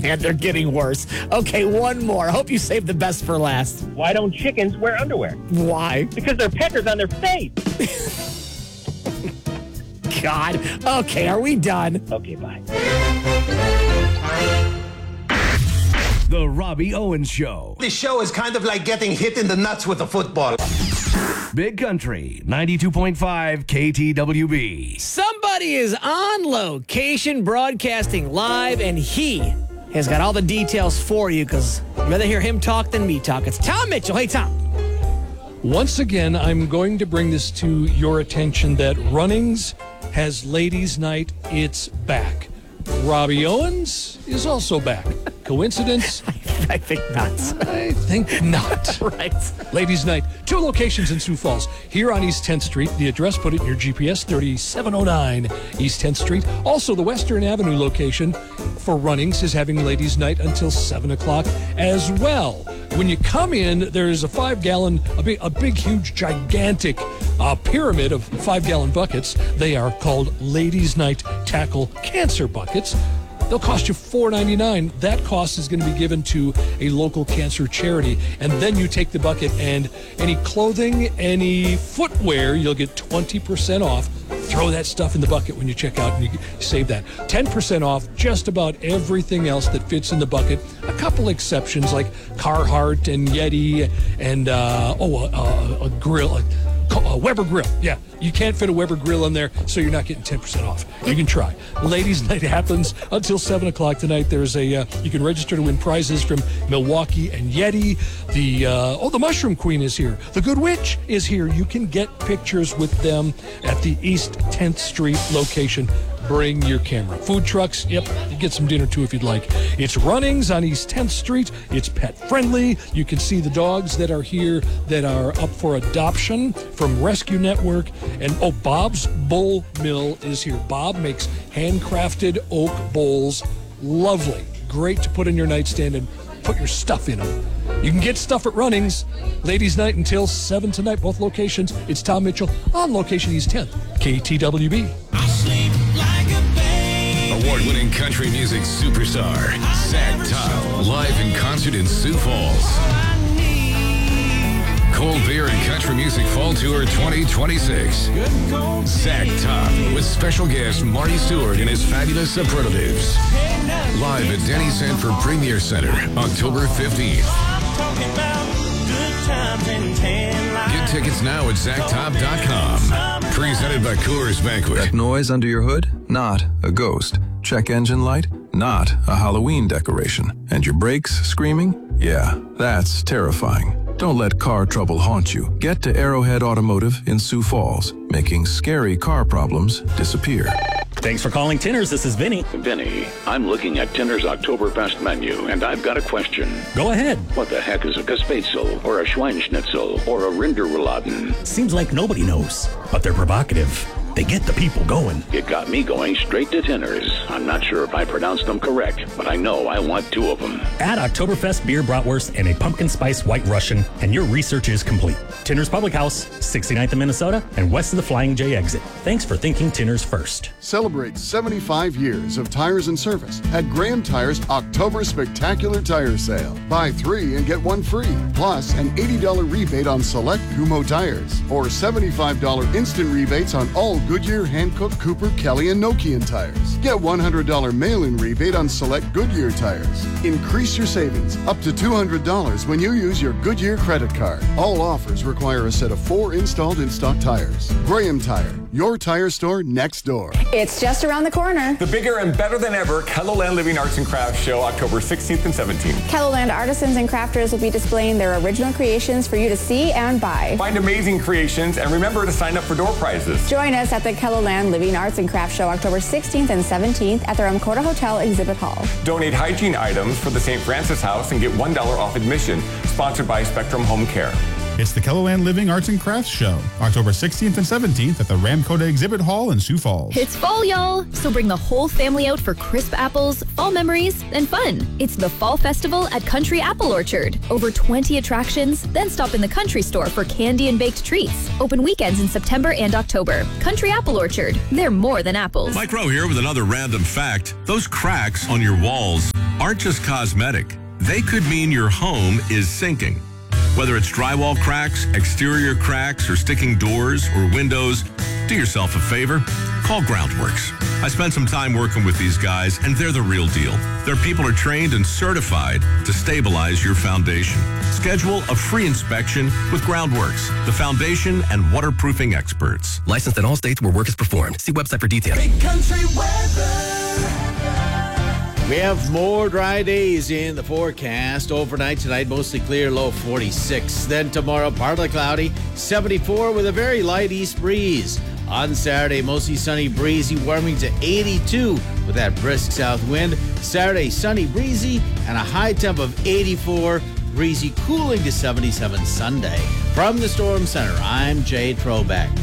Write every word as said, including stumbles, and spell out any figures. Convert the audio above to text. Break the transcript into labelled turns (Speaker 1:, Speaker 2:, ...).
Speaker 1: man, they're getting worse. Okay, one more. Hope you saved the best for last.
Speaker 2: Why don't chickens wear underwear?
Speaker 1: Why?
Speaker 2: Because they're peckers on their face.
Speaker 1: God. Okay, are we done?
Speaker 2: Okay, bye.
Speaker 3: The Robbie Owens Show.
Speaker 4: This show is kind of like getting hit in the nuts with a football.
Speaker 3: Big Country, ninety-two point five K T W B.
Speaker 1: Somebody is on location broadcasting live, and he has got all the details for you because you'd rather hear him talk than me talk. It's Tom Mitchell. Hey, Tom.
Speaker 5: Once again, I'm going to bring this to your attention that Runnings has Ladies' Night. It's back. Robbie Owens is also back. Coincidence?
Speaker 1: I think not.
Speaker 5: I think not.
Speaker 1: Right.
Speaker 5: Ladies' Night, two locations in Sioux Falls. Here on East tenth Street, the address, put it in your G P S, thirty-seven oh nine East tenth Street. Also, the Western Avenue location for Runnings is having Ladies' Night until seven o'clock as well. When you come in, there's a five-gallon, a big, a big, huge, gigantic uh, pyramid of five-gallon buckets. They are called Ladies' Night Tackle Cancer Buckets. They'll cost you four ninety-nine. That cost is going to be given to a local cancer charity. And then you take the bucket and any clothing, any footwear, you'll get twenty percent off. Throw that stuff in the bucket when you check out and you save that. ten percent off just about everything else that fits in the bucket. A couple exceptions like Carhartt and Yeti and, uh, oh, a, a, a grill, a, a Weber grill. Yeah, you can't fit a Weber grill in there, so you're not getting ten percent off. You can try. Ladies' Night happens until seven o'clock tonight. There's a, uh, you can register to win prizes from Milwaukee and Yeti. The, uh, oh, the Mushroom Queen is here. The Good Witch is here. You can get pictures with them at the East tenth Street location. Bring your camera. Food trucks, yep, you get some dinner too if you'd like. It's Runnings on East tenth Street. It's pet friendly. You can see the dogs that are here that are up for adoption from Rescue Network. And oh, Bob's Bowl Mill is here. Bob makes handcrafted oak bowls. Lovely. Great to put in your nightstand and put your stuff in them. You can get stuff at Runnings. Ladies' Night until seven tonight, both locations. It's Tom Mitchell on location East tenth, K T W B.
Speaker 6: Award-winning country music superstar, Zach Top, live in concert in Sioux Falls. Cold Beer and Country Music Fall Tour twenty twenty-six. Zach Top with special guest Marty Stewart and his fabulous Superlatives. Live at Denny Sanford Premier Center, October fifteenth. Get tickets now at Zach Top dot com. Presented by Coors Banquet.
Speaker 7: That noise under your hood? Not a ghost. Check engine light? Not a Halloween decoration. And your brakes screaming? Yeah, that's terrifying. Don't let car trouble haunt you. Get to Arrowhead Automotive in Sioux Falls, making scary car problems disappear.
Speaker 8: Thanks for calling Tinners. This is Vinny.
Speaker 9: Vinny, I'm looking at Tinners Oktoberfest menu, and I've got a question.
Speaker 8: Go ahead.
Speaker 9: What the heck is a Gespetzel, or a Schweinschnitzel, or a Rinderrouladen?
Speaker 8: Seems like nobody knows, but they're provocative. They get the people going.
Speaker 9: It got me going straight to Tinners. I'm not sure if I pronounced them correct, but I know I want two of them.
Speaker 8: Add Oktoberfest beer bratwurst and a pumpkin spice white Russian, and your research is complete. Tinners Public House, sixty-ninth in Minnesota, and west of the Flying J exit. Thanks for thinking Tinners first.
Speaker 10: Celebrate seventy-five years of tires and service at Graham Tires October Spectacular Tire Sale. Buy three and get one free, plus an eighty dollars rebate on select Kumho tires, or seventy-five dollars instant rebates on all Goodyear, Hankook, Cooper, Kelly, and Nokian tires. Get one hundred dollars mail-in rebate on select Goodyear tires. Increase your savings up to two hundred dollars when you use your Goodyear credit card. All offers require a set of four installed in-stock tires. Graham Tire, your tire store next door.
Speaker 11: It's just around the corner.
Speaker 12: The bigger and better than ever KELOLAND Living Arts and Crafts Show, October sixteenth and seventeenth.
Speaker 11: KELOLAND artisans and crafters will be displaying their original creations for you to see and buy.
Speaker 12: Find amazing creations and remember to sign up for door prizes.
Speaker 11: Join us at the KELOLAND Living Arts and Crafts Show, October sixteenth and seventeenth at the Ramkota Hotel Exhibit Hall.
Speaker 12: Donate hygiene items for the Saint Francis House and get one dollar off admission. Sponsored by Spectrum Home Care.
Speaker 13: It's the KELOLAND Living Arts and Crafts Show, October sixteenth and seventeenth at the Ramkota Exhibit Hall in Sioux Falls.
Speaker 14: It's fall, y'all, so bring the whole family out for crisp apples, fall memories, and fun. It's the Fall Festival at Country Apple Orchard. Over twenty attractions, then stop in the country store for candy and baked treats. Open weekends in September and October. Country Apple Orchard, they're more than apples.
Speaker 15: Mike Rowe here with another random fact. Those cracks on your walls aren't just cosmetic. They could mean your home is sinking. Whether it's drywall cracks, exterior cracks, or sticking doors or windows, do yourself a favor. Call Groundworks. I spent some time working with these guys, and they're the real deal. Their people are trained and certified to stabilize your foundation. Schedule a free inspection with Groundworks, the foundation and waterproofing experts.
Speaker 16: Licensed in all states where work is performed. See website for details.
Speaker 17: Big country weather.
Speaker 18: We have more dry days in the forecast. Overnight tonight, mostly clear, low forty-six. Then tomorrow, partly cloudy, seventy-four with a very light east breeze. On Saturday, mostly sunny, breezy, warming to eighty-two with that brisk south wind. Saturday, sunny, breezy, and a high temp of eighty-four. Breezy, cooling to seventy-seven Sunday. From the Storm Center, I'm Jay Trobeck.